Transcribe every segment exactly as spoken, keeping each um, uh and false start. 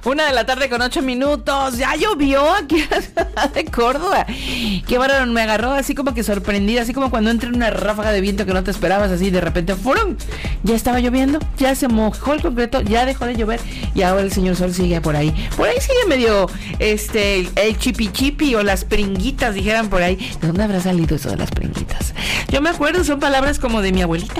Una de la tarde con ocho minutos. Ya llovió aquí en la ciudad de Córdoba. Qué bárbaro, me agarró así como que sorprendida, así como cuando entra una ráfaga de viento que no te esperabas, así de repente, ¡furum! Ya estaba lloviendo, ya se mojó el concreto, ya dejó de llover y ahora el señor sol sigue por ahí. Por ahí sigue medio, este, el chipi chipi o las pringuitas, dijeran por ahí. ¿De dónde habrá salido eso de las pringuitas? Yo me acuerdo, son palabras como de mi abuelita.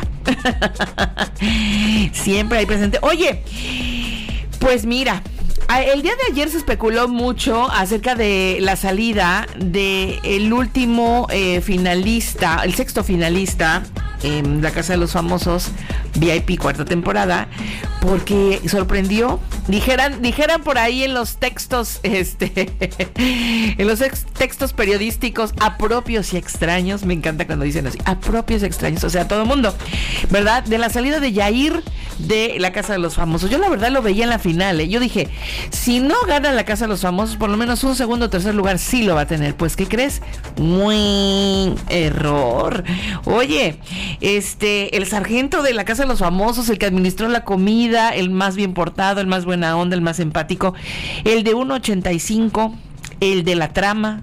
Siempre ahí presente. Oye, pues mira, el día de ayer se especuló mucho acerca de la salida de el último eh, finalista, el sexto finalista en la Casa de los Famosos V I P cuarta temporada, porque sorprendió, dijeran, dijeran por ahí en los textos, este, en los ex- textos periodísticos apropios y extraños, me encanta cuando dicen así, apropios y extraños, o sea, todo el mundo, ¿verdad? De la salida de Yair de la Casa de los Famosos. Yo la verdad lo veía en la final, ¿eh? Yo dije, si no gana la Casa de los Famosos, por lo menos un segundo o tercer lugar sí lo va a tener. Pues, ¿qué crees? Muy error. Oye, este, el sargento de la Casa de los Famosos, el que administró la comida, el más bien portado, el más buena onda, el más empático, el de uno ochenta y cinco, el de la trama.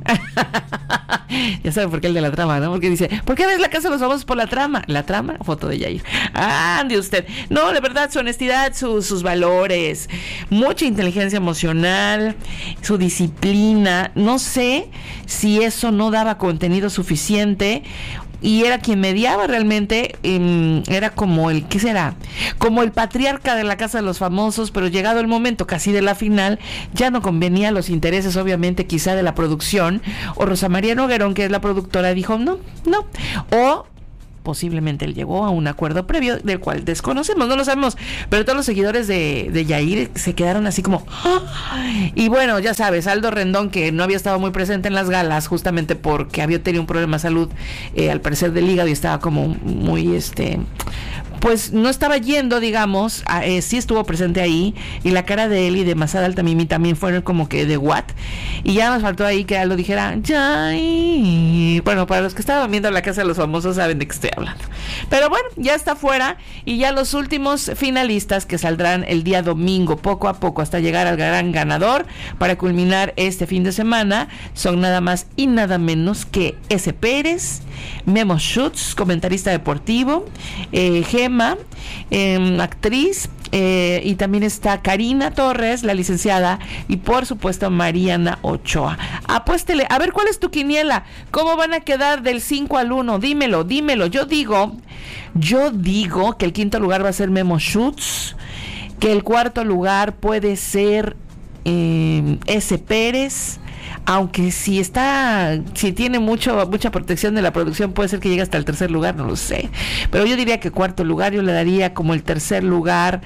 Ya saben por qué el de la trama, ¿no? Porque dice, ¿por qué ves la Casa de los Famosos por la trama? ¿La trama? Foto de Yair. Ah, ande usted. No, de verdad, su honestidad, su, sus valores, mucha inteligencia emocional, su disciplina. No sé si eso no daba contenido suficiente y era quien mediaba realmente, eh, era como el, ¿qué será? Como el patriarca de la Casa de los Famosos, pero llegado el momento casi de la final, ya no convenía los intereses, obviamente, quizá de la producción, o Rosa María Noguerón, que es la productora, dijo, no, no, o posiblemente él llegó a un acuerdo previo del cual desconocemos, no lo sabemos, pero todos los seguidores de, de Yair se quedaron así como ¡ah! Y bueno, ya sabes, Aldo Rendón, que no había estado muy presente en las galas justamente porque había tenido un problema de salud, eh, al parecer del hígado, y estaba como muy este pues no estaba yendo, digamos, a, eh, sí estuvo presente ahí, y la cara de él y de Masada Altamimi también fueron como que de what, y ya nos faltó ahí que Aldo dijera Yair. Bueno, para los que estaban viendo la Casa de los Famosos saben de qué estoy hablando, pero bueno, ya está fuera, y ya los últimos finalistas que saldrán el día domingo, poco a poco, hasta llegar al gran ganador, para culminar este fin de semana, son nada más y nada menos que S. Pérez, Memo Schutz, comentarista deportivo, eh, Gema, eh, actriz, eh, y también está Karina Torres, la licenciada, y por supuesto Mariana Ochoa. Apuéstele, a ver, ¿cuál es tu quiniela? ¿Cómo van a quedar del cinco al uno? Dímelo, dímelo. Yo digo, yo digo que el quinto lugar va a ser Memo Schutz, que el cuarto lugar puede ser eh, S. Pérez, aunque si está, si tiene mucho, mucha protección de la producción, puede ser que llegue hasta el tercer lugar, no lo sé, pero yo diría que cuarto lugar, yo le daría como el tercer lugar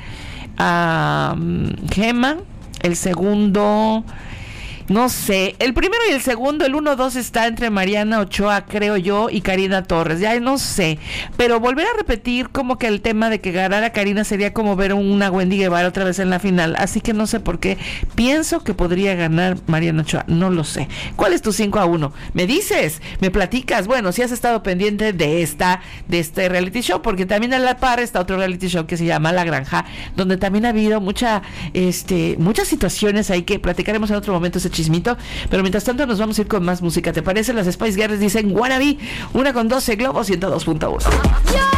a um, Gema, el segundo, no sé, el primero y el segundo, el uno dos está entre Mariana Ochoa, creo yo, y Karina Torres, ya no sé, pero volver a repetir como que el tema de que ganara Karina sería como ver una Wendy Guevara otra vez en la final, así que no sé por qué, pienso que podría ganar Mariana Ochoa, no lo sé. ¿Cuál es tu cinco a uno? ¿Me dices? ¿Me platicas? Bueno, si has estado pendiente de esta, de este reality show, porque también a la par está otro reality show que se llama La Granja, donde también ha habido mucha, este, muchas situaciones ahí que platicaremos en otro momento, ese chismito, pero mientras tanto nos vamos a ir con más música. ¿Te parece? Las Spice Girls dicen Wannabe, una con doce globos, ciento dos punto uno.